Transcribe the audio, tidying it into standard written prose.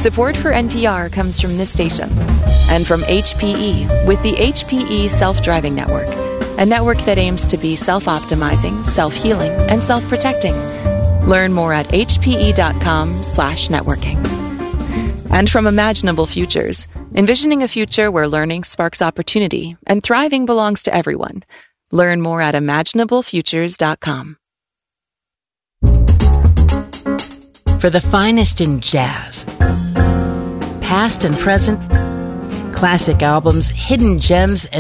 Support for NPR comes from this station and from HPE with the HPE Self-Driving Network, a network that aims to be self-optimizing, self-healing, and self-protecting. Learn more at hpe.com/networking. And from Imaginable Futures, envisioning a future where learning sparks opportunity and thriving belongs to everyone. Learn more at imaginablefutures.com. For the finest in jazz, past and present, classic albums, hidden gems,